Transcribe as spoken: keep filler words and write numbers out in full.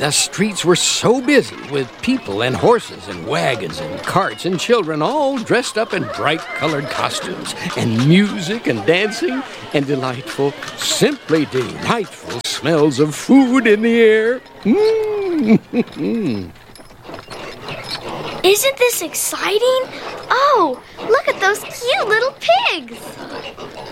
The streets were so busy with people and horses and wagons and carts and children all dressed up in bright-colored costumes, and music and dancing and delightful, simply delightful smells of food in the air. Mm. Isn't this exciting? Oh, look at those cute little pigs.